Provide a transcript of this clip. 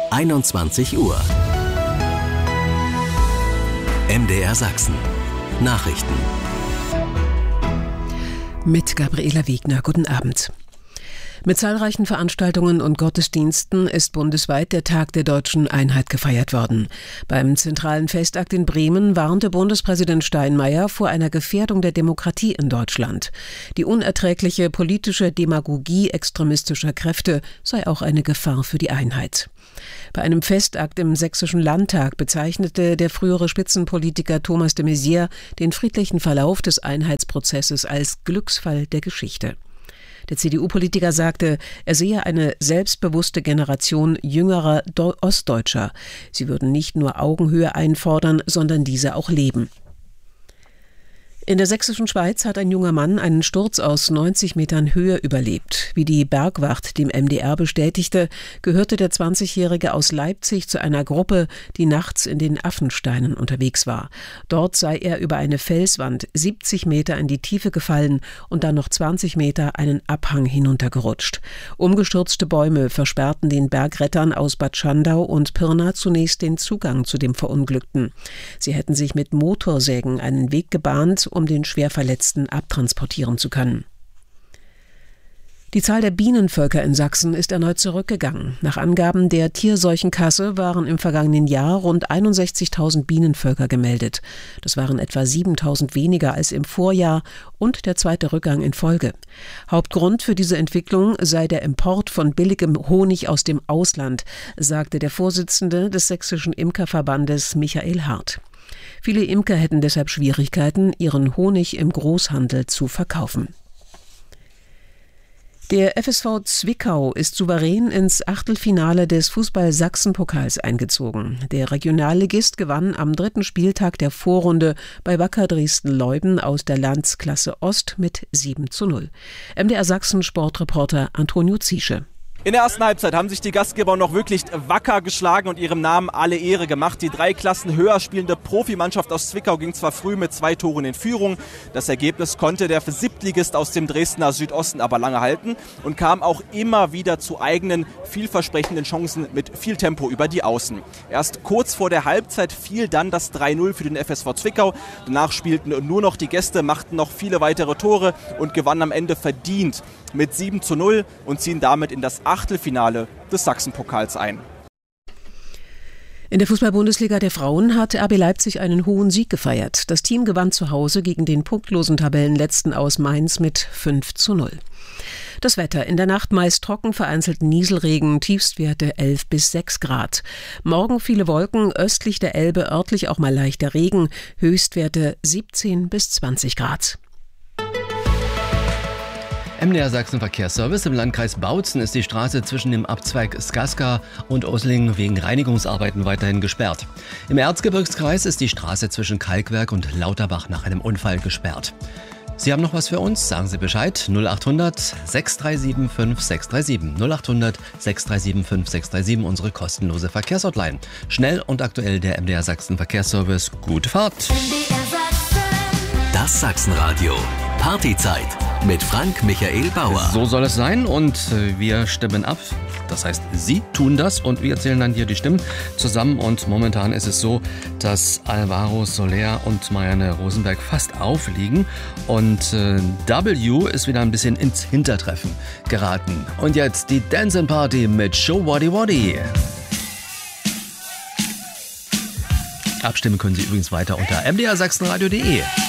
21 Uhr. MDR Sachsen. Nachrichten. Mit Gabriela Wegner. Guten Abend. Mit zahlreichen Veranstaltungen und Gottesdiensten ist bundesweit der Tag der Deutschen Einheit gefeiert worden. Beim zentralen Festakt in Bremen warnte Bundespräsident Steinmeier vor einer Gefährdung der Demokratie in Deutschland. Die unerträgliche politische Demagogie extremistischer Kräfte sei auch eine Gefahr für die Einheit. Bei einem Festakt im Sächsischen Landtag bezeichnete der frühere Spitzenpolitiker Thomas de Maizière den friedlichen Verlauf des Einheitsprozesses als Glücksfall der Geschichte. Der CDU-Politiker sagte, er sehe eine selbstbewusste Generation jüngerer Ostdeutscher. Sie würden nicht nur Augenhöhe einfordern, sondern diese auch leben. In der sächsischen Schweiz hat ein junger Mann einen Sturz aus 90 Metern Höhe überlebt. Wie die Bergwacht dem MDR bestätigte, gehörte der 20-Jährige aus Leipzig zu einer Gruppe, die nachts in den Affensteinen unterwegs war. Dort sei er über eine Felswand 70 Meter in die Tiefe gefallen und dann noch 20 Meter einen Abhang hinuntergerutscht. Umgestürzte Bäume versperrten den Bergrettern aus Bad Schandau und Pirna zunächst den Zugang zu dem Verunglückten. Sie hätten sich mit Motorsägen einen Weg gebahnt, um den Schwerverletzten abtransportieren zu können. Die Zahl der Bienenvölker in Sachsen ist erneut zurückgegangen. Nach Angaben der Tierseuchenkasse waren im vergangenen Jahr rund 61.000 Bienenvölker gemeldet. Das waren etwa 7.000 weniger als im Vorjahr und der zweite Rückgang in Folge. Hauptgrund für diese Entwicklung sei der Import von billigem Honig aus dem Ausland, sagte der Vorsitzende des Sächsischen Imkerverbandes Michael Hart. Viele Imker hätten deshalb Schwierigkeiten, ihren Honig im Großhandel zu verkaufen. Der FSV Zwickau ist souverän ins Achtelfinale des Fußball-Sachsen-Pokals eingezogen. Der Regionalligist gewann am 3. Spieltag der Vorrunde bei Wacker Dresden-Leuden aus der Landsklasse Ost mit 7:0. MDR Sachsen Sportreporter Antonio Ziesche. In der ersten Halbzeit haben sich die Gastgeber noch wirklich wacker geschlagen und ihrem Namen alle Ehre gemacht. Die 3 Klassen höher spielende Profimannschaft aus Zwickau ging zwar früh mit 2 Toren in Führung. Das Ergebnis konnte der Siebtligist aus dem Dresdner Südosten aber lange halten und kam auch immer wieder zu eigenen, vielversprechenden Chancen mit viel Tempo über die Außen. Erst kurz vor der Halbzeit fiel dann das 3:0 für den FSV Zwickau. Danach spielten nur noch die Gäste, machten noch viele weitere Tore und gewannen am Ende verdient mit 7:0 und ziehen damit in das Achtelfinale des Sachsenpokals ein. In der Fußball-Bundesliga der Frauen hat RB Leipzig einen hohen Sieg gefeiert. Das Team gewann zu Hause gegen den punktlosen Tabellenletzten aus Mainz mit 5:0. Das Wetter: in der Nacht meist trocken, vereinzelt Nieselregen, Tiefstwerte 11 bis 6 Grad. Morgen viele Wolken, östlich der Elbe örtlich auch mal leichter Regen, Höchstwerte 17 bis 20 Grad. MDR Sachsen Verkehrsservice. Im Landkreis Bautzen ist die Straße zwischen dem Abzweig Skaska und Oslingen wegen Reinigungsarbeiten weiterhin gesperrt. Im Erzgebirgskreis ist die Straße zwischen Kalkwerk und Lauterbach nach einem Unfall gesperrt. Sie haben noch was für uns? Sagen Sie Bescheid. 0800 637 5637. 0800 637 5637, unsere kostenlose Verkehrshotline. Schnell und aktuell der MDR Sachsen Verkehrsservice. Gute Fahrt! Das Sachsenradio. Partyzeit mit Frank Michael Bauer. So soll es sein und wir stimmen ab. Das heißt, Sie tun das und wir zählen dann hier die Stimmen zusammen. Und momentan ist es so, dass Alvaro Soler und Marianne Rosenberg fast aufliegen. Und W ist wieder ein bisschen ins Hintertreffen geraten. Und jetzt die Dancing Party mit Show Waddy Waddy. Abstimmen können Sie übrigens weiter unter mdrsachsenradio.de.